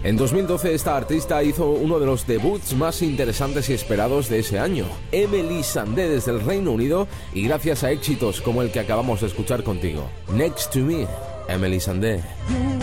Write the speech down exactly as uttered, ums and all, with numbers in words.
En dos mil doce esta artista hizo uno de los debuts más interesantes y esperados de ese año, Emeli Sandé desde el Reino Unido, y gracias a éxitos como el que acabamos de escuchar contigo, Next to Me, Emeli Sandé.